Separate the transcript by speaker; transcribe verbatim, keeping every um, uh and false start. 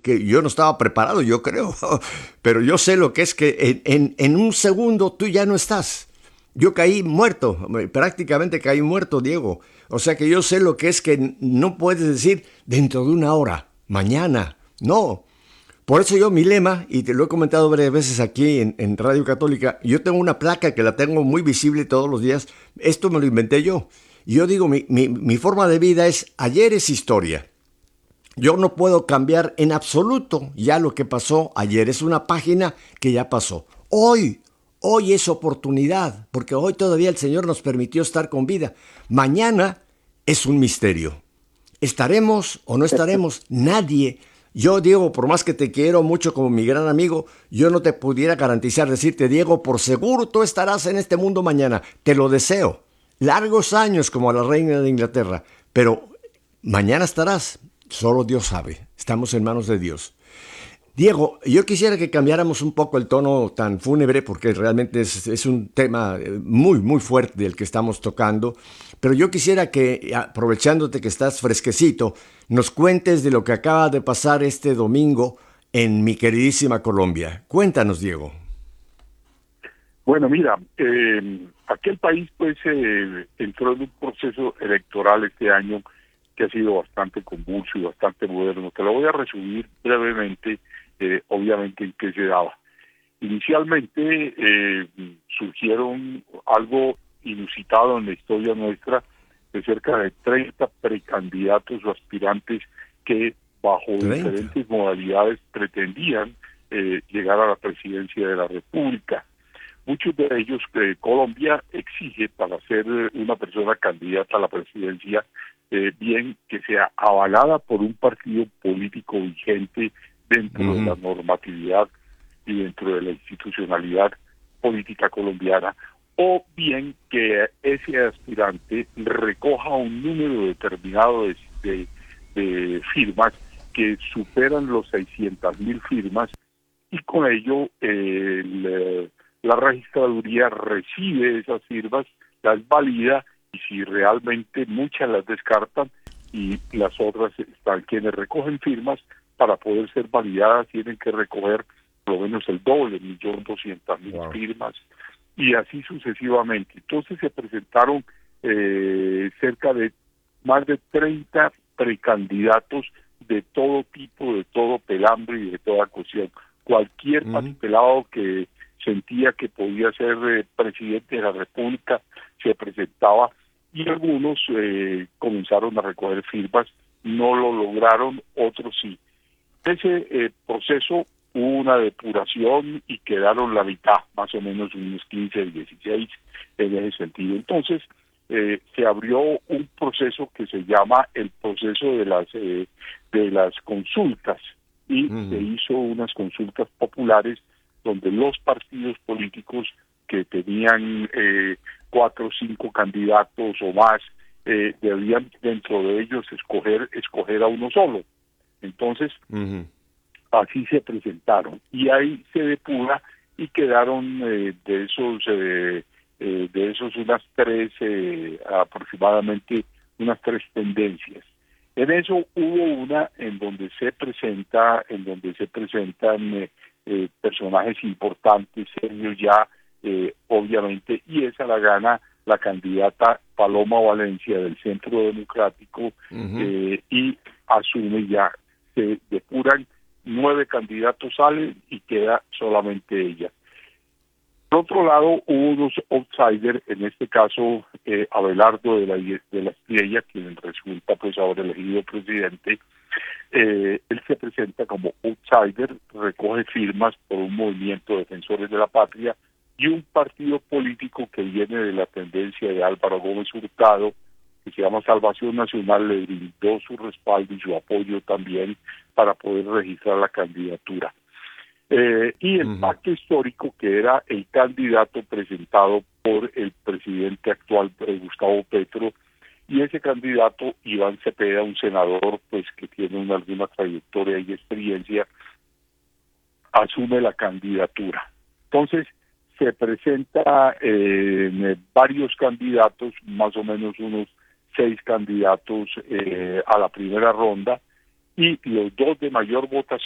Speaker 1: que yo no estaba preparado, yo creo, pero yo sé lo que es que en, en, en un segundo tú ya no estás. Yo caí muerto, prácticamente caí muerto, Diego. O sea que yo sé lo que es que no puedes decir dentro de una hora, mañana, no. Por eso yo mi lema, y te lo he comentado varias veces aquí en, en Radio Católica, yo tengo una placa que la tengo muy visible todos los días, esto me lo inventé yo. Y yo digo, mi, mi, mi forma de vida es, ayer es historia. Yo no puedo cambiar en absoluto ya lo que pasó ayer, es una página que ya pasó. Hoy, hoy es oportunidad, porque hoy todavía el Señor nos permitió estar con vida. Mañana es un misterio. ¿Estaremos o no estaremos? Nadie. Yo, Diego, por más que te quiero mucho como mi gran amigo, yo no te pudiera garantizar, decirte, Diego, por seguro tú estarás en este mundo mañana. Te lo deseo. Largos años como a la reina de Inglaterra. Pero mañana estarás. Solo Dios sabe. Estamos en manos de Dios. Diego, yo quisiera que cambiáramos un poco el tono tan fúnebre porque realmente es, es un tema muy, muy fuerte el que estamos tocando, pero yo quisiera que, aprovechándote que estás fresquecito, nos cuentes de lo que acaba de pasar este domingo en mi queridísima Colombia. Cuéntanos, Diego.
Speaker 2: Bueno, mira, eh, aquel país pues eh, entró en un proceso electoral este año que ha sido bastante convulso y bastante moderno. Te lo voy a resumir brevemente. Eh, obviamente en qué se daba. Inicialmente eh, surgieron algo inusitado en la historia nuestra de cerca de treinta precandidatos o aspirantes que bajo treinta diferentes modalidades pretendían eh, llegar a la presidencia de la República. Muchos de ellos que Colombia exige para ser una persona candidata a la presidencia, eh, bien que sea avalada por un partido político vigente dentro uh-huh. de la normatividad y dentro de la institucionalidad política colombiana, o bien que ese aspirante recoja un número determinado de, de, de firmas que superan los seiscientas mil firmas, y con ello eh, el, la registraduría recibe esas firmas, las valida, y si realmente muchas las descartan y las otras están quienes recogen firmas, para poder ser validadas tienen que recoger por lo menos el doble, millón doscientas mil wow. firmas, y así sucesivamente. Entonces se presentaron eh, cerca de más de treinta precandidatos de todo tipo, de todo pelambre y de toda cuestión. Cualquier uh-huh. patipelado que sentía que podía ser eh, presidente de la República se presentaba, y algunos eh, comenzaron a recoger firmas, no lo lograron, otros sí. Ese eh, proceso hubo una depuración y quedaron la mitad, más o menos unos quince, dieciséis en ese sentido. Entonces eh, se abrió un proceso que se llama el proceso de las eh, de las consultas, y uh-huh. se hizo unas consultas populares donde los partidos políticos que tenían eh, cuatro o cinco candidatos o más eh, debían dentro de ellos escoger escoger a uno solo. Entonces, uh-huh. así se presentaron, y ahí se depura y quedaron eh, de esos eh, eh, de esos unas tres eh, aproximadamente unas tres tendencias. En eso hubo una en donde se presenta, en donde se presentan eh, eh, personajes importantes, serios ya, eh, obviamente, y esa la gana la candidata Paloma Valencia del Centro Democrático, uh-huh. eh, y asume ya. Se depuran, nueve candidatos salen y queda solamente ella. Por otro lado, hubo unos outsiders, en este caso eh, Abelardo de la, de la Estrella, quien resulta pues ahora elegido presidente. Eh, él se presenta como outsider, recoge firmas por un movimiento de defensores de la patria y un partido político que viene de la tendencia de Álvaro Gómez Hurtado, que se llama Salvación Nacional, le brindó su respaldo y su apoyo también para poder registrar la candidatura. Eh, y el uh-huh. pacto histórico, que era el candidato presentado por el presidente actual, Gustavo Petro, y ese candidato, Iván Cepeda, un senador pues que tiene una, alguna trayectoria y experiencia, asume la candidatura. Entonces, se presenta eh, varios candidatos, más o menos unos seis candidatos eh, a la primera ronda, y los dos de mayor votación